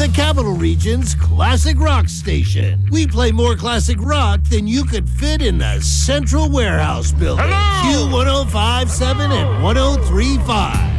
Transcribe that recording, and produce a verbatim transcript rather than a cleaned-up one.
the Capital Region's classic rock station. We play more classic rock than you could fit in the Central Warehouse building. Hello? Q one oh five point seven and one oh three point five.